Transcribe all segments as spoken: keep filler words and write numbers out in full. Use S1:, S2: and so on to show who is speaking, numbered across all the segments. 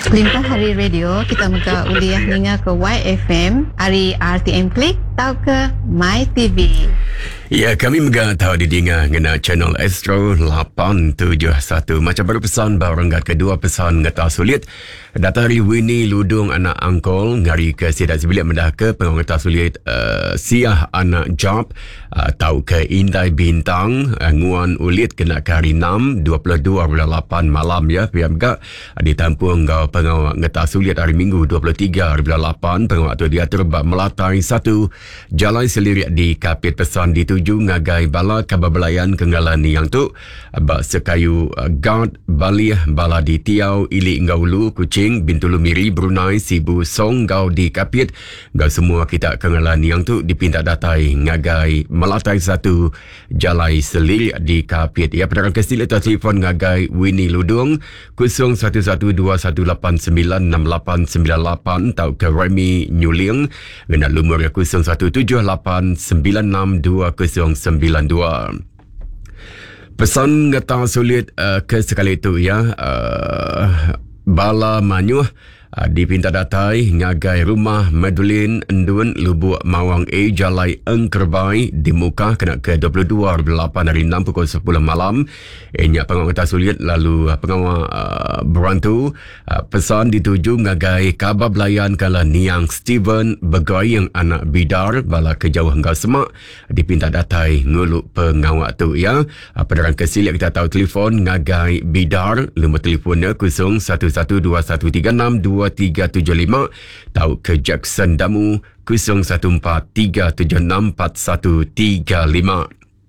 S1: Limpah Hari Radio, kita muka uliah ninga ke Y F M, hari R T M Klik, tau ke My T V.
S2: Ya, kami megah tahu didengar ngena channel Astro lapan tujuh satu. Macam baru pesan barang kedua pesan ngata sulit. Datari Winnie Ludung anak angkol ngari ke sidat sebilik mendah ke pengawal ngata sulit uh, siah anak job uh, tahu ke Indai Bintang uh, nguan ulit kena ke hari enam dua puluh dua lapan malam ya. Pihak megah uh, ditampung ngau pengawal ngata sulit hari Minggu dua puluh tiga lapan pengawal tu diatur bak melatai satu jalan selirik di kapit pesan dituju ngagai bala kababelayan kenggalan yang tu bak sekayu uh, guard balih bala di Tiau Ili Ngaulu Kuching Bintulu Miri Brunei Sibu Song Gau di Kapit gau semua kita kenggalan yang tu dipinta datai ngagai melatai satu jalai selir di Kapit ya. Pedagang kestil atau telefon ngagai Winnie Ludung kosong satu satu dua satu lapan sembilan enam lapan sembilan lapan tau ke Remy Nyuling gena lumur kosong satu tujuh lapan sembilan enam dua kosong sembilan dua. Pesan ngata sulit uh, ke sekali itu ya. Uh, bala manyuh uh, dipinta datai ngagai rumah Madeline Endun Lubuk Mawang A Jalai Engkerbai di muka kena ke dua puluh dua lapan hari enam pukul sepuluh malam. Ianya pengawal ngata sulit lalu uh, pengawal uh, berantu uh, pesan dituju ngagai kabar belayan kala niang Steven Begai yang anak bidar bala kejauh hingga semak dipinta datai nguluk pengawal tu ya. Uh, pedagang kesilik kita tahu telefon ngagai bidar nombor telefonnya kosong satu satu dua satu tiga enam dua tiga tujuh lima tahu ke Jackson Damu kosong satu empat tiga tujuh enam empat satu tiga lima.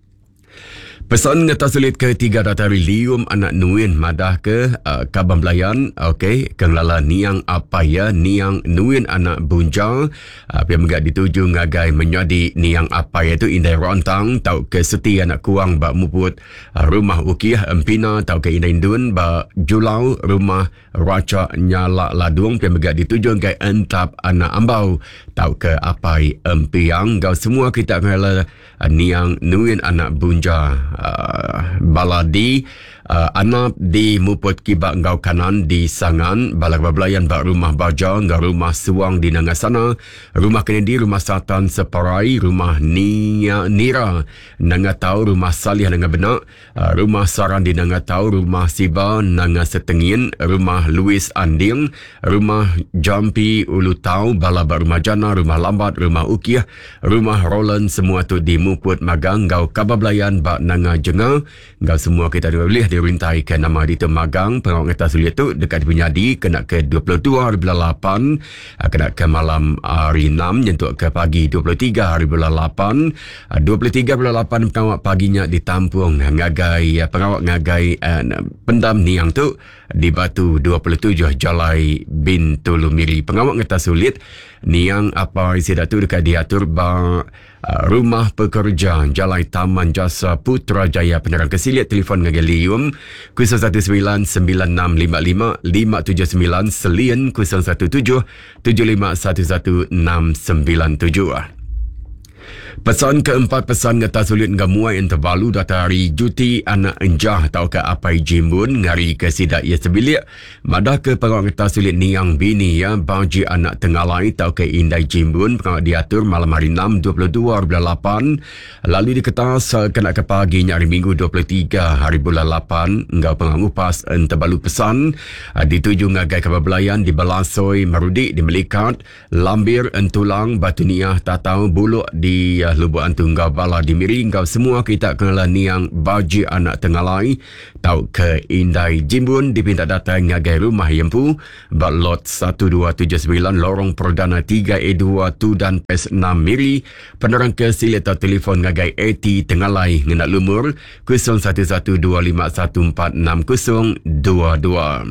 S2: Pesan ngata sulit ketiga datari lium anak nuin madah ke uh, kabam belayan okey kenglala niang apa ya niang nuin anak bunjal uh, pihak megak dituju ngagai menyadi niang apa ya tu indai rontang tau ke seti anak kuang bak muput uh, rumah ukiah empina tau ke indai dun bak julau rumah raca nyala ladung pihak megak dituju ngagai entap anak ambau tau ke apai empiang gau semua kita kenglala uh, niang nuin anak bunjal Uh, baladi uh, anak di muput kibak ngau kanan di Sangan balak babelayan bak rumah baja ngau rumah suang di Nangasana rumah Kennedy rumah Satan Separai rumah Nia Nira Nangatau rumah Salih Nangabenak uh, rumah Saran di Nangatau rumah Siba Nangasetengin rumah Louis Anding rumah Jampi Ulutau bala bak rumah Jana rumah Lambat rumah Ukiah rumah Roland semua tu di muput magang ngau kababelayan bak Nanga Jengah ngau semua kita boleh dirintai ke nama di Magang pengawal ngata sulit tu dekat Bunyadi kena ke dua puluh dua lapan kena ke malam hari enam nyentuk ke pagi dua puluh tiga lapan dua puluh tiga lapan pengawal paginya ditampung ngagai pengawal ngagai uh, pendam niang tu di Batu dua puluh tujuh Jalai Bintulu Miri pengawal ngata sulit niang apa isi datu dekat diatur ba uh, rumah pekerja Jalai Taman Jasa Putrajaya penerang kesilit telefon ngagalium kosong satu sembilan sembilan enam lima lima lima tujuh sembilan selien kosong satu tujuh tujuh lima satu satu enam sembilan tujuh. Pesan keempat pesan ngata sulit ngamuai yang terbalu datari juti anak enjah tau ke apai jimbun ngari ke sidak ia sebilik madah ke pengawal ngata sulit niang bini ya baji anak tengalai tau ke indai jimbun pengawal diatur malam hari enam dua puluh dua lapan lalu diketas kena ke pagi hari Minggu dua puluh tiga hari bulan lapan ngau pengawal ngupas en terbalu pesan dituju ngagai kababelayan di Belasoi Merudik di Melikat Lambir Entulang Batu Niah Tatau Buluk di Lubuk Antunggal Bala di Miri ngau semua kita kenal niang baji anak tengalai tau ke indai jimbun dipinta datang ngagai rumah yempu bak lot satu dua tujuh sembilan lorong Perdana tiga A dua Tudan Pes enam Miri penerang ke silit atau telefon ngagai A T tengalai ngenak lumur kosong satu satu dua lima satu empat enam kosong dua dua.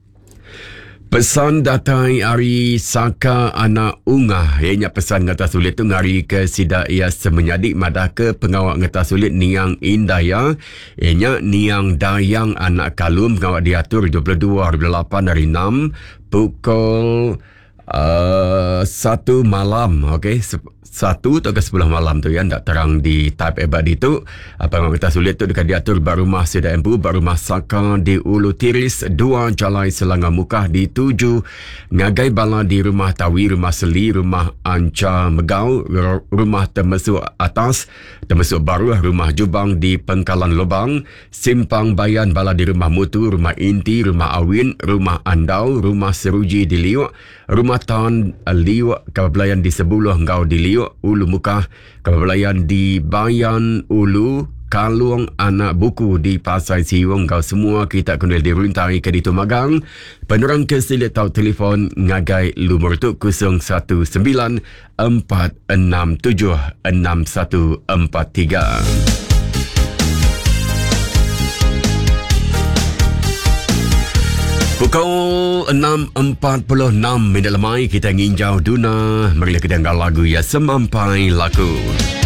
S2: Pesan datai hari Saka anak ungah ianya pesan ngata sulit tu ngari ke sidak ia semenyadik madah ke pengawal ngata sulit niang indaya ianya niang dayang anak kalum pengawal diatur dua puluh dua lapan hari enam pukul Uh, satu malam, okey, Se- satu atau ke sebelah malam tu ya, tak terang di type ebad itu. Apa yang kita sulit tu dekat diatur Bar Rumah Sida Empu, Bar Rumah Saka di Ulu Tiris, dua Jalai Selangor Mukah di tujuh, Ngagai Bala di Rumah Tawi, Rumah Seli, Rumah Anca Megau, Rumah Temesuk Atas, Temesuk Baru, Rumah Jubang di Pengkalan Lubang, Simpang Bayan Bala di Rumah Mutu, Rumah Inti, Rumah Awin, Rumah Andau, Rumah Seruji di Liuk, Rumah Tan Liuk, Kabelayan di Sebuluh Ngau di Liuk, Ulu Mukah, Kabelayan di Bayan Ulu, Kalung Anak Buku di Pasai Siwang. Kau semua kita kena diruntai ke ditu magang. Penerang ke silit tau telefon ngagai lumur tu kosong satu sembilan empat enam tujuh enam satu empat tiga. Pukul enam empat puluh enam minit lemai kita nginjau Duna. Marilah kita dengar lagu ya semampai laku.